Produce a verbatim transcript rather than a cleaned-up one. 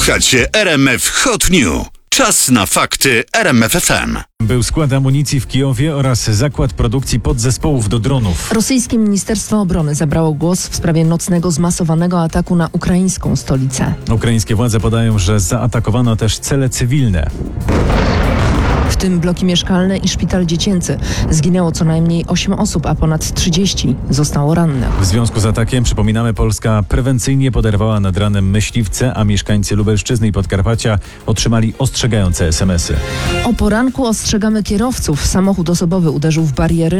Słuchacie R M F Hot News. Czas na fakty R M F F M. Był skład amunicji w Kijowie oraz zakład produkcji podzespołów do dronów. Rosyjskie Ministerstwo Obrony zabrało głos w sprawie nocnego zmasowanego ataku na ukraińską stolicę. Ukraińskie władze podają, że zaatakowano też cele cywilne. W tym bloki mieszkalne i szpital dziecięcy. Zginęło co najmniej osiem osób, a ponad trzydzieści zostało rannych. W związku z atakiem, przypominamy, Polska prewencyjnie poderwała nad ranem myśliwce, a mieszkańcy Lubelszczyzny i Podkarpacia otrzymali ostrzegające es em esy. O poranku ostrzegamy kierowców. Samochód osobowy uderzył w bariery